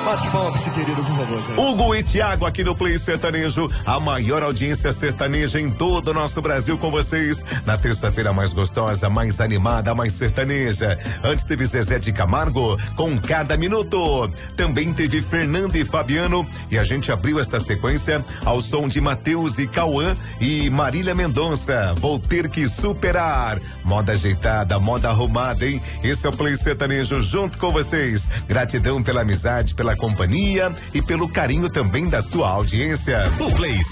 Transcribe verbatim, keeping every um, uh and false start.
Bate palma, esse querido, por favor, gente. Hugo e Thiago aqui no Play Sertanejo, a maior audiência sertaneja em todo o nosso Brasil com vocês. Na terça-feira mais gostosa, mais animada, mais sertaneja. Antes teve Zezé de Camargo com Cada Minuto. Também teve Fernando e Fabiano. E a gente abriu esta sequência ao som de Matheus e Cauã e Marília Mendonça. Vou ter que superar. Moda ajeitada, moda arrumada, hein? Esse é o Play Sertanejo junto com vocês. Gratidão pela amizade, pela companhia e pelo carinho também da sua audiência. O Play